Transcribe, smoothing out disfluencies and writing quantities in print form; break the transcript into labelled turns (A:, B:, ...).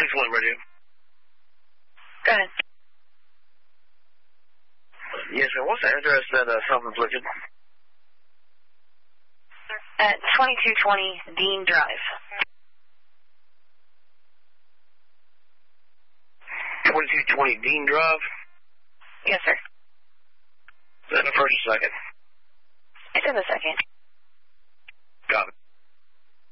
A: 6-1 radio.
B: Go ahead.
A: Yes, sir. What's the address that self-inflicted?
B: At 2220 Dean Drive.
A: 2220 Dean Drive?
B: Yes, sir.
A: Is that the first or second?
B: It's in the second.
A: Got it.